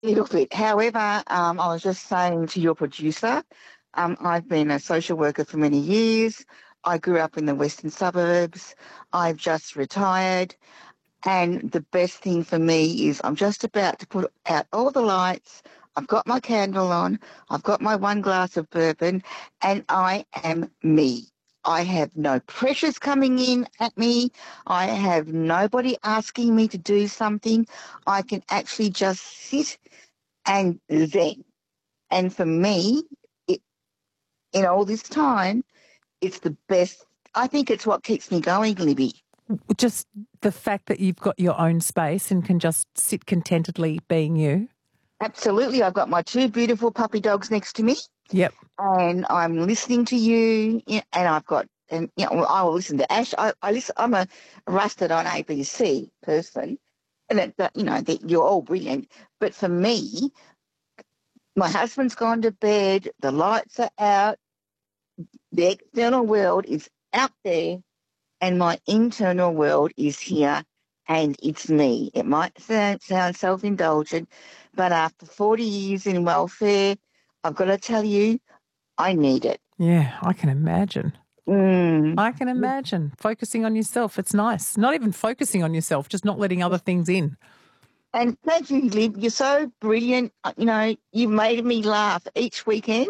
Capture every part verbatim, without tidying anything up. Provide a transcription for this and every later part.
little bit. However, um, I was just saying to your producer, um, I've been a social worker for many years. I grew up in the western suburbs. I've just retired. And the best thing for me is I'm just about to put out all the lights. I've got my candle on. I've got my one glass of bourbon, and I am me. I have no pressures coming in at me. I have nobody asking me to do something. I can actually just sit and zen. And for me, it, in all this time, it's the best. I think it's what keeps me going, Libby. Just the fact that you've got your own space and can just sit contentedly being you. Absolutely. I've got my two beautiful puppy dogs next to me. Yep. And I'm listening to you, and I've got, and you know, I will listen to Ash. I, I listen. I'm a rusted on A B C person, and it, that, you know, that you're all brilliant. But for me, my husband's gone to bed. The lights are out. The external world is out there, and my internal world is here, and it's me. It might sound, sound self-indulgent, but after forty years in welfare, I've got to tell you, I need it. Yeah, I can imagine. Mm. I can imagine. Focusing on yourself, it's nice. Not even focusing on yourself, just not letting other things in. And thank you, Liv. You're so brilliant. You know, you've made me laugh each weekend.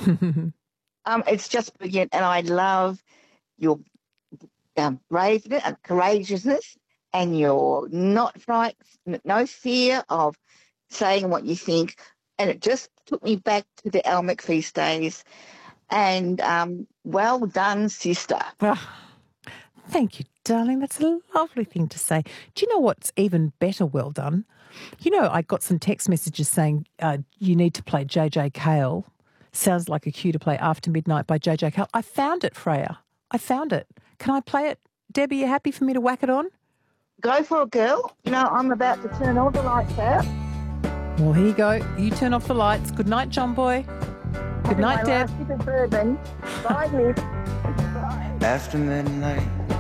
um, it's just brilliant, and I love your um, braveness and courageousness, and your not fright, no fear of saying what you think. And it just took me back to the Al McFeast days. And um, well done, sister. Oh, thank you, darling. That's a lovely thing to say. Do you know what's even better well done? You know, I got some text messages saying uh, you need to play J J Cale. Sounds like a cue to play After Midnight by J J Cale. I found it, Freya. I found it. Can I play it? Debbie, you happy for me to whack it on? Go for it, girl. You know, I'm about to turn all the lights out. Well, here you go. You turn off the lights. Good night, John Boy. Good night, Deb. Bye, Liv. Bye. After midnight.